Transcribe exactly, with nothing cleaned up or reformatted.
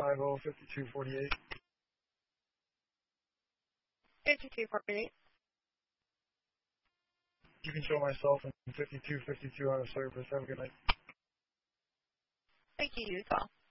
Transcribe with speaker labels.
Speaker 1: five zero, fifty-two forty-eight.
Speaker 2: fifty-two forty-eight.
Speaker 1: You can show myself in fifty-two fifty-two on a service. Have a good night.
Speaker 2: Thank you, Utah.